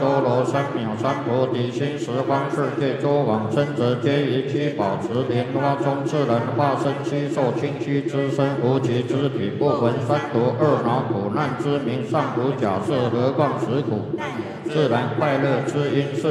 多罗三藐三菩提心，十方世界诸往生者，皆以其宝持莲花中次人化身，悉受清虚之身，无其肢体，不闻三毒二恼苦难之名，尚如假设，何况实苦？自然快乐之因是。